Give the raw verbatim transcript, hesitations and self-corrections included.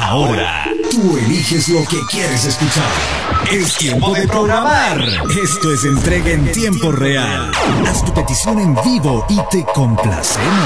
Ahora, tú eliges lo que quieres escuchar. Es tiempo de programar. Esto es entrega en tiempo real. Haz tu petición en vivo y te complacemos.